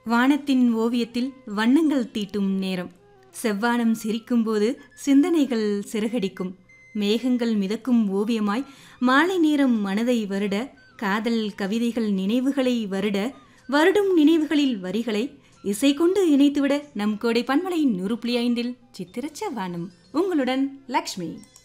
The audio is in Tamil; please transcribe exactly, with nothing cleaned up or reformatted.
வானத்தின் ஓவியத்தில் வண்ணங்கள் தீட்டும் நேரம். செவ்வானம் சிரிக்கும்போது சிந்தனைகள் சிறகடிக்கும். மேகங்கள் மிதக்கும் ஓவியமாய் மாலை நேரம் மனதை வருட, காதல் கவிதைகள் நினைவுகளை வருட, வருடும் நினைவுகளில் வரிகளை இசை கொண்டு இணைத்துவிட நம் கோடை பன்மலை நூறு புள்ளி ஐந்தில் சித்திரச்ச வானம். உங்களுடன் லக்ஷ்மி.